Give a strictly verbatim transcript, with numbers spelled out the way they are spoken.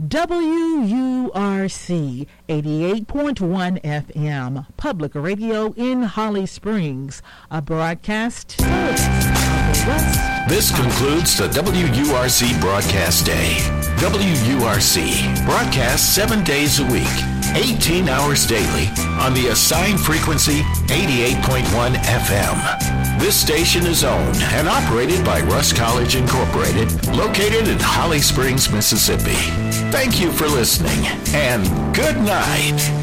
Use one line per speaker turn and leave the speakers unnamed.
W U R C eighty-eight point one F M, Public Radio in Holly Springs, a broadcast service of the West.
This concludes the W U R C broadcast day. W U R C broadcasts seven days a week, eighteen hours daily on the assigned frequency eighty-eight point one F M. This station is owned and operated by Russ College Incorporated, located in Holly Springs, Mississippi. Thank you for listening, and good night.